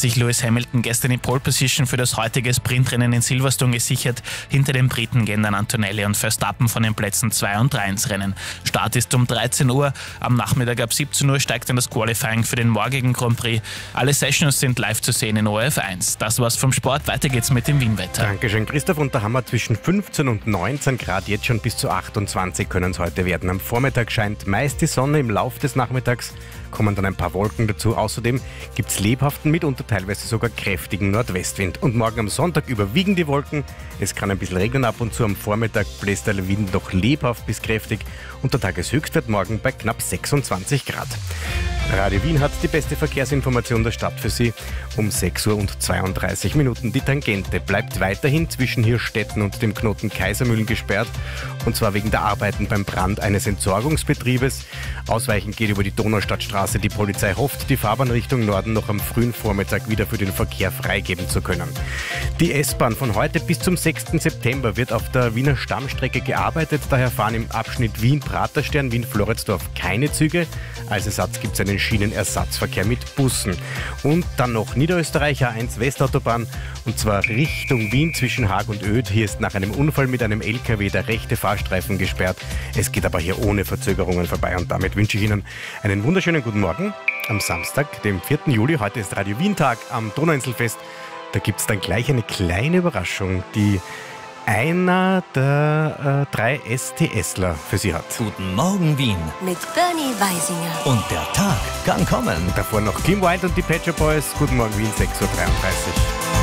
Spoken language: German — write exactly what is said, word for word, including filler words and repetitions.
sich Lewis Hamilton gestern die Pole Position für das heutige Sprintrennen in Silverstone gesichert. Hinter den Briten gehen dann Antonelli und Verstappen von den Plätzen zwei und drei ins Rennen. Start ist um dreizehn Uhr. Am Nachmittag ab siebzehn Uhr steigt dann das Qualifying für den morgigen Grand Prix. Alle Sessions sind live zu sehen in O R F eins. Das war's vom Sport. Weiter geht's mit dem Wien-Wetter. Dankeschön, Christoph. Und da haben wir zwischen fünfzehn und neunzehn Grad. Jetzt schon bis zu achtundzwanzig können es heute werden. Am Vormittag scheint meist die Sonne. Im Laufe des Nachmittags kommen dann ein paar Wolken dazu. Außerdem gibt es lebhaften, mitunter teilweise sogar kräftigen Nordwestwind. Und morgen am Sonntag überwiegen die Wolken. Es kann ein bisschen regnen ab und zu. Am Vormittag bläst der Wind noch lebhaft bis kräftig. Und der Tageshöchstwert morgen bei knapp sechsundzwanzig Grad. Radio Wien hat die beste Verkehrsinformation der Stadt für Sie um sechs Uhr und zweiunddreißig Minuten. Die Tangente bleibt weiterhin zwischen Hirstetten und dem Knoten Kaisermühlen gesperrt, und zwar wegen der Arbeiten beim Brand eines Entsorgungsbetriebes. Ausweichend geht über die Donaustadtstraße. Die Polizei hofft, die Fahrbahn Richtung Norden noch am frühen Vormittag wieder für den Verkehr freigeben zu können. Die S-Bahn von heute bis zum sechsten September wird auf der Wiener Stammstrecke gearbeitet. Daher fahren im Abschnitt Wien-Praterstern, Wien-Floridsdorf keine Züge. Als Ersatz gibt es einen Schienenersatzverkehr mit Bussen. Und dann noch Niederösterreich A eins Westautobahn, und zwar Richtung Wien zwischen Haag und Oedt. Hier ist nach einem Unfall mit einem L K W der rechte Fahrstreifen gesperrt. Es geht aber hier ohne Verzögerungen vorbei, und damit wünsche ich Ihnen einen wunderschönen guten Morgen am Samstag, dem vierten Juli. Heute ist Radio Wien Tag am Donauinselfest. Da gibt es dann gleich eine kleine Überraschung, die einer der äh, drei STSler für Sie hat. Guten Morgen, Wien. Mit Bernie Weisinger. Und der Tag kann kommen. Davor noch Kim Wilde und die Pet Shop Boys. Guten Morgen, Wien, sechs Uhr dreiunddreißig.